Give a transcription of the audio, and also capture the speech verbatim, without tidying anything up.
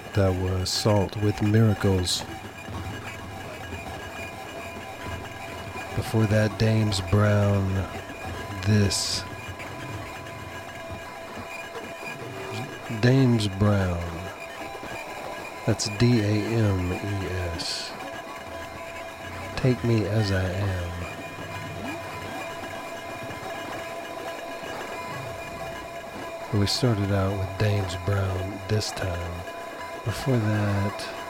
That was Salt with Miracles. Before that, Dames Brown, This. Dames Brown. That's D A M E S. Take Me As I Am. We started out with Dames Brown this time. Before that,